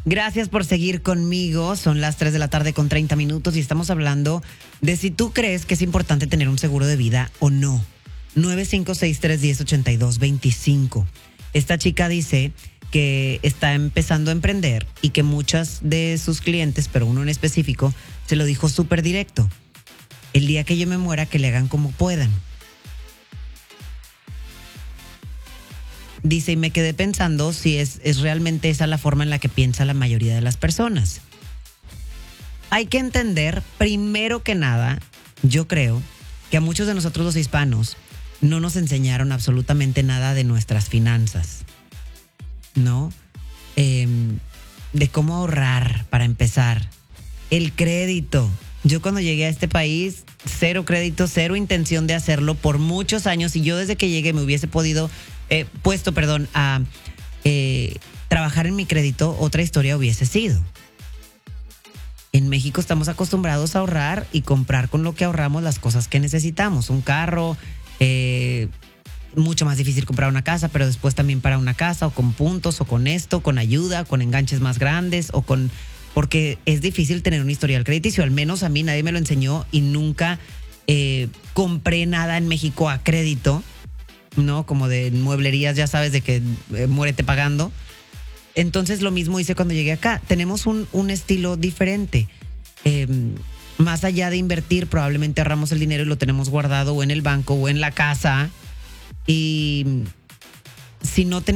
Gracias por seguir conmigo. Son las 3 de la tarde con 30 minutos y estamos hablando de si tú crees que es importante tener un seguro de vida o no. 956-310-8225. Esta chica dice que está empezando a emprender y que muchas de sus clientes, pero uno en específico, se lo dijo súper directo. El día que yo me muera, que le hagan como puedan. Dice, y me quedé pensando si es realmente esa la forma en la que piensa la mayoría de las personas. Hay que entender, primero que nada, yo creo que a muchos de nosotros los hispanos no nos enseñaron absolutamente nada de nuestras finanzas, ¿no? De cómo ahorrar, para empezar. El crédito. Yo cuando llegué a este país, cero crédito, cero intención de hacerlo por muchos años. Y yo desde que llegué me hubiese puesto a trabajar en mi crédito, otra historia hubiese sido. En México estamos acostumbrados a ahorrar y comprar con lo que ahorramos las cosas que necesitamos. Un carro, mucho más difícil comprar una casa, pero después también para una casa, o con puntos, o con esto, con ayuda, con enganches más grandes, porque es difícil tener un historial crediticio. Al menos a mí nadie me lo enseñó y nunca compré nada en México a crédito, ¿no? Como de mueblerías, ya sabes, de que muérete pagando. Entonces lo mismo hice cuando llegué acá. Tenemos un estilo diferente. Más allá de invertir, probablemente ahorramos el dinero y lo tenemos guardado o en el banco o en la casa. Y si no tenemos